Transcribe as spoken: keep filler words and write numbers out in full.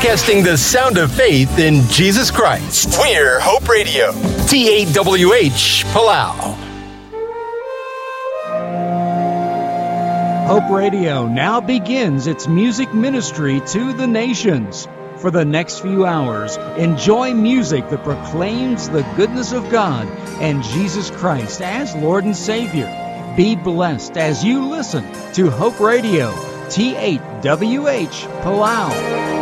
broadcasting the sound of faith in Jesus Christ. We're Hope Radio, T A W H, Palau. Hope Radio now begins its music ministry to the nations. For the next few hours, enjoy music that proclaims the goodness of God and Jesus Christ as Lord and Savior. Be blessed as you listen to Hope Radio, T A W H, Palau.